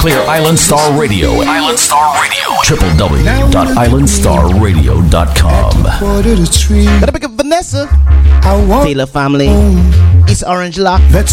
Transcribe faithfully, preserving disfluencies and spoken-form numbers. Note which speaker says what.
Speaker 1: Clear Island Star Radio. Island Star Radio. w w w dot island star radio dot com.
Speaker 2: Gotta pick up Vanessa. Taylor family. East Orange Lock.
Speaker 3: Let's